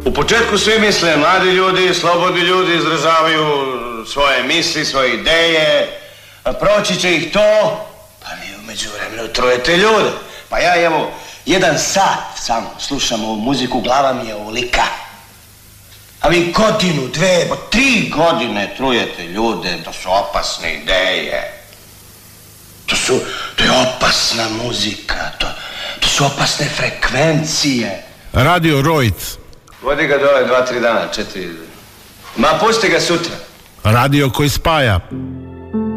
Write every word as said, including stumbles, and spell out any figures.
U početku svi misle, mladi ljudi, slobodni ljudi izražavaju svoje misli, svoje ideje, a proći će ih to, pa vi umeđu vremenu trujete ljude. Pa ja evo, jedan sat samo slušam ovu muziku, glava mi je ovolika. A vi godinu, dve, bo tri godine trujete ljude, to su opasne ideje. To su, to je opasna muzika, to, to su opasne frekvencije. Radio Rojc. Vodi ga dole dva, tri dana, četiri. Ma pusti ga sutra. Radio koji spaja.